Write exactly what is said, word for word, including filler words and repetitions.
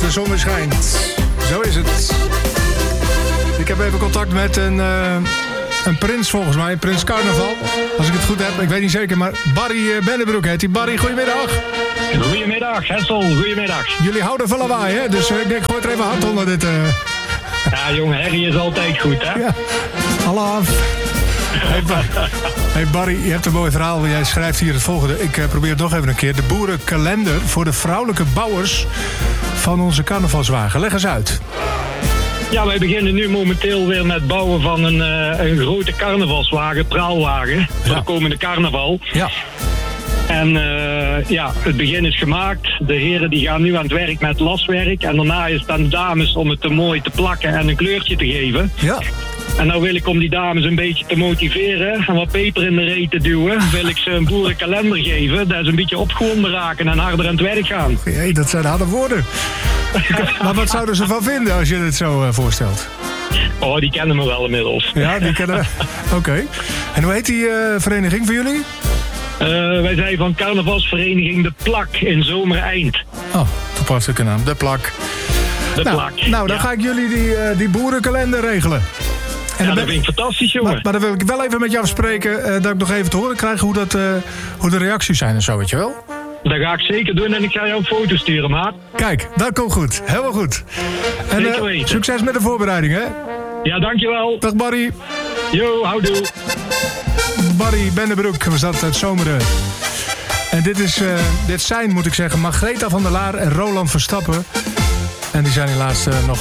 de zon weer schijnt. Zo is het. Ik heb even contact met een, uh, een prins volgens mij, Prins Carnaval. Als ik het goed heb, ik weet niet zeker, maar Barry uh, Bennebroek heet hij. Barry, goedemiddag. Goedemiddag, Hessel, goedemiddag. Jullie houden van lawaai, hè? Dus uh, ik denk, gooi er even hard onder dit... Uh... Ja, jongen, herrie is altijd goed, hè? Ja, alle af. Hey, Bar- hey Barry, je hebt een mooi verhaal. Jij schrijft hier het volgende. Ik uh, probeer het nog even een keer. De boerenkalender voor de vrouwelijke bouwers van onze carnavalswagen. Leg eens uit. Ja, wij beginnen nu momenteel weer met bouwen van een, uh, een grote carnavalswagen, praalwagen, voor Ja. de komende carnaval. Ja. En uh, ja, het begin is gemaakt. De heren die gaan nu aan het werk met laswerk. En daarna is het aan de dames om het te mooi te plakken en een kleurtje te geven. Ja. En nou wil ik om die dames een beetje te motiveren en wat peper in de reet te duwen, wil ik ze een boerenkalender geven. Dat ze een beetje opgewonden raken en harder aan het werk gaan. Hey, dat zijn harde woorden. Maar wat zouden ze van vinden als je het zo uh, voorstelt? Oh, die kennen me wel inmiddels. Ja, die kennen we. Oké. Okay. En hoe heet die uh, vereniging van jullie? Uh, wij zijn van carnavalsvereniging De Plak in Zomereind. Oh, toepasselijke naam. De Plak. De nou, Plak. Nou, dan ja. ga ik jullie die, uh, die boerenkalender regelen. En ja, dat dat vind ik fantastisch, jongen. Maar, maar dan wil ik wel even met jou afspreken, uh, dat ik nog even te horen krijg hoe, dat, uh, hoe de reacties zijn en zo, weet je wel? Dat ga ik zeker doen en ik ga jou een foto sturen, maat. Kijk, dat komt goed. Helemaal goed. En Zeker uh, weten. succes met de voorbereiding, hè? Ja, dankjewel. Dag Barry. Yo, houdoe. Barry Bennebroek was dat uit Zomeren. En dit, is, uh, dit zijn, moet ik zeggen, Margreta van der Laar en Roland Verstappen. En die zijn helaas uh, nog